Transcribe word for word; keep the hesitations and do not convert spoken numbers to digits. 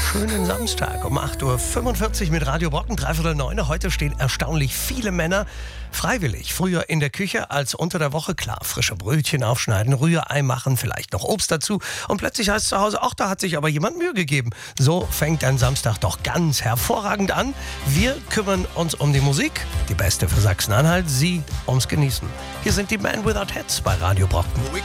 schönen Samstag um acht Uhr fünfundvierzig mit Radio Brocken, dreiviertel neun. Heute stehen erstaunlich viele Männer freiwillig. Früher in der Küche als unter der Woche. Klar, frische Brötchen aufschneiden, Rührei machen, vielleicht noch Obst dazu. Und plötzlich heißt es zu Hause, ach, da hat sich aber jemand Mühe gegeben. So fängt ein Samstag doch ganz hervorragend an. Wir kümmern uns um die Musik, die beste für Sachsen-Anhalt, Sie ums Genießen. Hier sind die Men Without Hats bei Radio Brocken. We